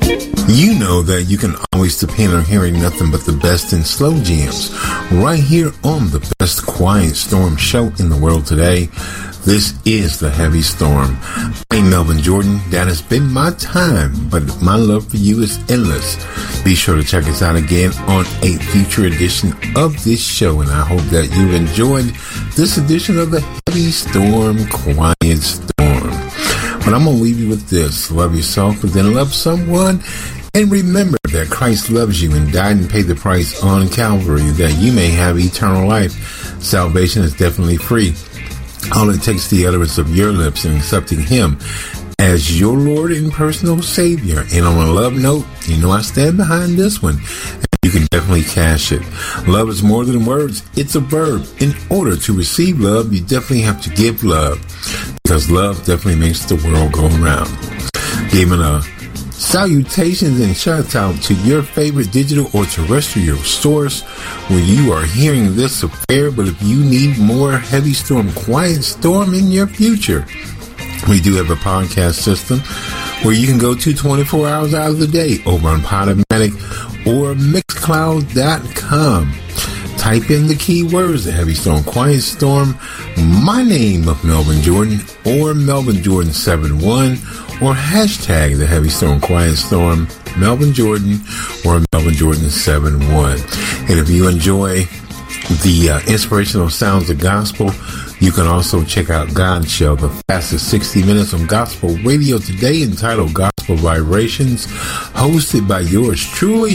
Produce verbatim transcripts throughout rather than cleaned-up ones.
You know that you can always depend on hearing nothing but the best in slow jams right here on the best quiet storm show in the world today. This is The Heavy Storm. I'm Melvin Jordan. That has been my time, but my love for you is endless. Be sure to check us out again on a future edition of this show, and I hope that you enjoyed this edition of The Heavy Storm, Quiet Storm. But I'm going to leave you with this. Love yourself, but then love someone. And remember that Christ loves you and died and paid the price on Calvary that you may have eternal life. Salvation is definitely free. All it takes is the utterance of your lips and accepting Him as your Lord and personal Savior. And on a love note, you know I stand behind this one. And you can definitely cash it. Love is more than words. It's a verb. In order to receive love, you definitely have to give love. Because love definitely makes the world go around. Giving a salutations and shout out to your favorite digital or terrestrial source where you are hearing this affair. But if you need more Heavy Storm, Quiet Storm in your future, we do have a podcast system where you can go to twenty-four hours out of the day over on Podomatic or Mixcloud dot com. Type in the keywords, The Heavy Storm, Quiet Storm, my name of Melvin Jordan, or Melvin Jordan seventy-one, or hashtag The Heavy Storm, Quiet Storm, Melvin Jordan, or Melvin Jordan seventy-one. And if you enjoy the uh, inspirational sounds of gospel, you can also check out God's Show, the fastest sixty minutes on gospel radio today, entitled Gospel Vibrations, hosted by yours truly,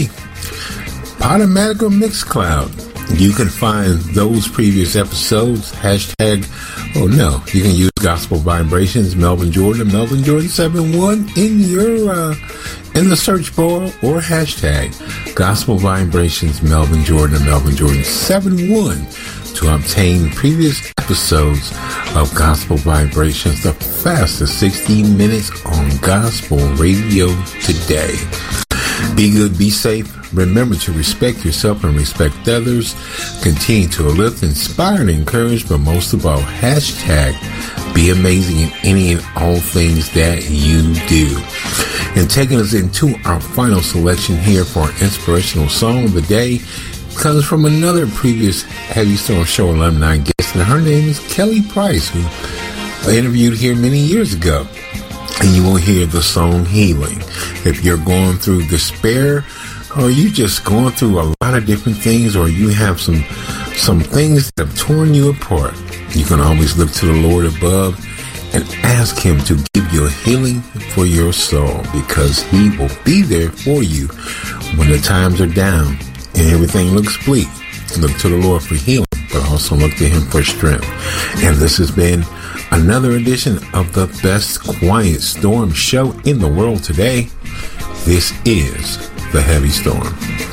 Podomatic or Mixcloud. You can find those previous episodes, hashtag, oh no, you can use Gospel Vibrations, Melvin Jordan, Melvin Jordan seventy-one in your, uh, in the search bar, or hashtag Gospel Vibrations, Melvin Jordan, Melvin Jordan seventy-one to obtain previous episodes of Gospel Vibrations, the fastest sixty minutes on gospel radio today. Be good, be safe. Remember to respect yourself and respect others. Continue to uplift, inspire, and encourage, but most of all, hashtag be amazing in any and all things that you do. And taking us into our final selection here for our inspirational song of the day comes from another previous Heavy Storm Show alumni guest, and her name is Kelly Price, who I interviewed here many years ago. And you will hear the song Healing. If you're going through despair, or you just going through a lot of different things, or you have some some things that have torn you apart, you can always look to the Lord above and ask Him to give you a healing for your soul, because He will be there for you when the times are down and everything looks bleak. Look to the Lord for healing, but also look to Him for strength. And this has been another edition of the best Quiet Storm show in the world today. This is The Heavy Storm.